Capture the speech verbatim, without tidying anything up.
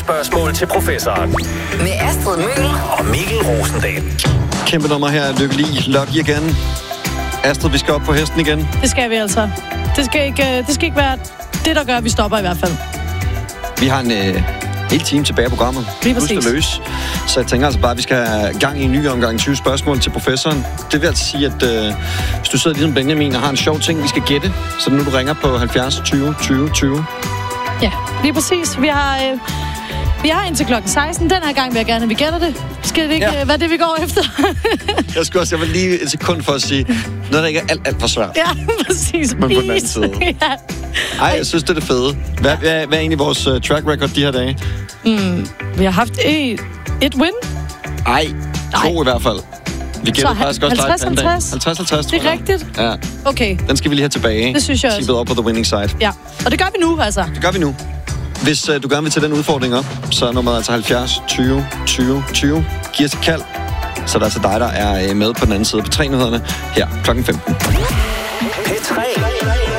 spørgsmål til professoren. Med Astrid Møhl og Mikkel Rosendal. Kæmpe nummer her. Lykkelig. Lucky igen. Astrid, vi skal op på hesten igen. Det skal vi altså. Det skal ikke, det skal ikke være det, der gør, at vi stopper i hvert fald. Vi har en øh, hel time tilbage på programmet. Lige præcis. Løs. Så jeg tænker altså bare, at vi skal have gang i en ny omgang tyve spørgsmål til professoren. Det vil altså sige, at øh, hvis du sidder ligesom Benjamin og har en sjov ting, vi skal gætte, så nu du ringer på halvfjerds tyve tyve tyve. Ja, lige præcis. Vi har, øh, vi har indtil klokken seksten. Den her gang vil jeg gerne, at vi gætter det. Skal det ikke ja. være det, vi går efter? jeg skulle også, jeg vil lige et sekund for at sige, noget, der ikke er alt, alt for svært. Ja, præcis. Men på den anden side. ja. Ej, jeg synes, det er det fede. Hvad, hvad, hvad er egentlig vores uh, track record de her dage? Mm, vi har haft et, et win. Ej, to Ej. i hvert fald. Vi gætter faktisk også halvtreds halvtreds halvtreds halvtreds Det er rigtigt? Ja. Okay. Den skal vi lige have tilbage. Det synes jeg også. Tippet op på the winning side. Ja, og det gør vi nu, altså. Det gør vi nu. Hvis uh, du gerne vil tage den udfordring op, så er nummeret altså halvfjerds tyve tyve tyve. Giv os et kald. Så der er altså dig, der er med på den anden side på tre nyhederne her klokken femten. P tre.